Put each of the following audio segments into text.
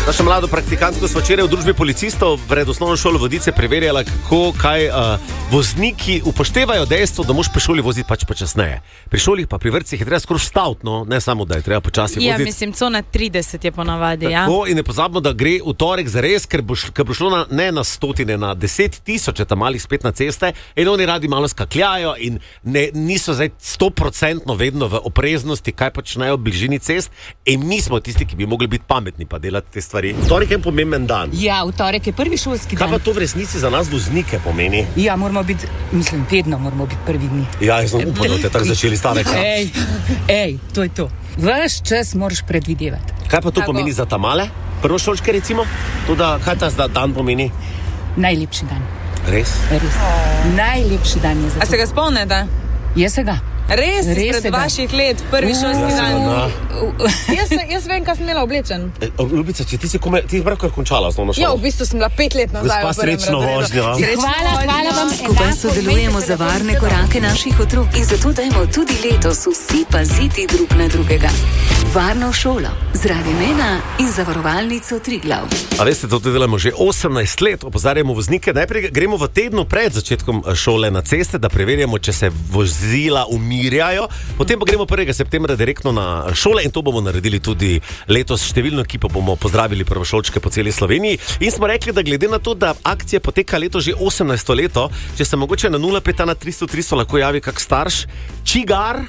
Naša mlada praktikantka sva včeraj v družbi policistov pred osnovno šolo Vodice preverjala, kaj vozniki upoštevajo dejstvo, da moraš pri šoli voziti pač počasneje. Pri šolih pa pri vrtcih je treba skoraj staviti, no, ne samo, da je treba počasi voziti. Ja, mislim, cona 30 je ponavadi, ja. Tako, in ne pozabimo, da gre v torek zares, ker bo šlo ne na stotine, na 10,000 tam malih spet na ceste, in oni radi malo skakljajo in niso zdaj 100% vedno v opreznosti, kaj počnejo v bližini cest, in mi smo tisti, ki bi mogli biti pametni pa delati te stvari. Torek je pomemben dan. Ja, v torek je prvi šolski dan. Kaj pa to v resnici za nas voznike pomeni? Ja, moramo biti, vedno moramo biti prvi dni. Ja, jaz sem upal, da te tako začeli stavek. Ej, to je to. Vaš čas moraš predvidevati. Kaj pa to pomeni za tamale? Prvošolčke recimo? Kaj ta dan pomeni? Najlepši dan. Res? Res. Najlepši dan je za to. A se ga spomnite? Jaz se ga. Res izpred vaših let, prvi šolski dan. Jaz vem, kaj sem imela oblečen. Ljubica, če ti si kar končala osnovno šolo. Ja, v bistvu sem bila 5 let nazaj. Gospa, srečno vožnjo. Hvala vam. Skupaj sodelujemo za varne korake naših otrok in zato dajmo tudi letos vsi paziti drug na drugega. Varno šolo z Radio Mena in zavarovalnico Triglav. A veste, to delamo že 18 let, opozarjamo voznike. Najprej gremo v tednu pred začetkom šole na ceste, da preverjamo, če se vozila umirjajo. Potem pa gremo 1. septembra direktno na šole in to bomo naredili tudi letos. Številno ekipo bomo pozdravili prvošolčke po celi Sloveniji. In smo rekli, da glede na to, da akcija poteka leto že 18. leto, če se mogoče na 0,5 na 300 lahko javi kak starš, čigar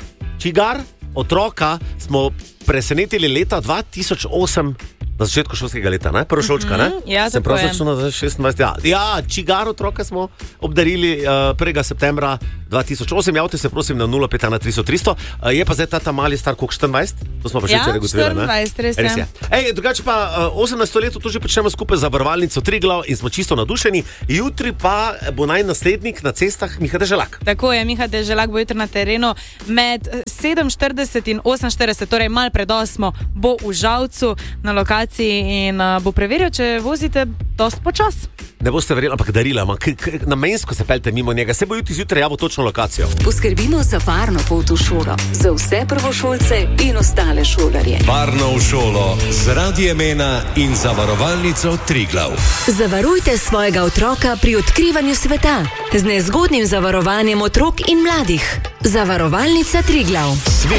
otroka smo presenetili leta 2008 na začetku šolskega leta, ne? Prvošolčka, ne? Ja, sem prav začel na 26. Ja, čigar otroka smo obdarili 1. septembra 2008. Javite se prosim na 0,5 na 300. Je pa zdaj ta mali star koliko 24? To smo pa še včeraj ugotovili, ne? Ja, 24, res je. Ej, drugače pa 18. leto to že počnemo skupaj z zavarovalnico Triglav in smo čisto nadušeni. Jutri pa bo naslednik na cestah Miha Deželak. Tako je, Miha Deželak bo jutri na terenu med 7:40 in 48, torej malo pred 8 bo v Žalcu na lokaciji in bo preveril, če vozite dosti počas. Ne boste verjeli, ampak darila, namensko se peljte mimo njega, se bo jutri zjutraj javil točno lokacijo. Poskrbimo za varno pot v šolo, za vse prvošolce in ostale šolarje. Varno v šolo z Radio Mena in zavarovalnico Triglav. Zavarujte svojega otroka pri odkrivanju sveta z nezgodnim zavarovanjem otrok in mladih. Zavarovalnica Triglav.